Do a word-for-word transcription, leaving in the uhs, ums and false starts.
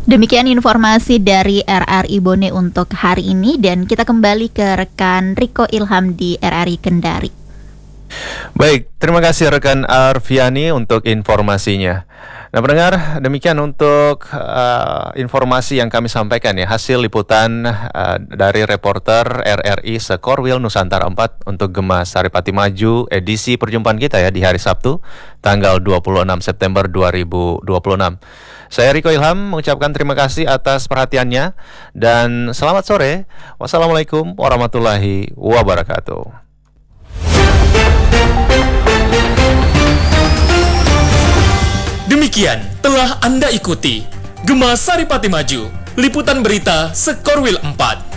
Demikian informasi dari R R I Bone untuk hari ini, dan kita kembali ke rekan Riko Ilham di R R I Kendari. Baik, terima kasih rekan Arfiani untuk informasinya. Nah pendengar, demikian untuk uh, informasi yang kami sampaikan ya, hasil liputan uh, dari reporter R R I Sekorwil Nusantara empat untuk Gema Saripati Maju edisi perjumpaan kita ya di hari Sabtu tanggal dua puluh enam September dua ribu dua puluh enam. Saya Riko Ilham mengucapkan terima kasih atas perhatiannya dan selamat sore. Wassalamualaikum warahmatullahi wabarakatuh. Demikian telah Anda ikuti Gema Saripati Maju, liputan berita Sekorwil empat.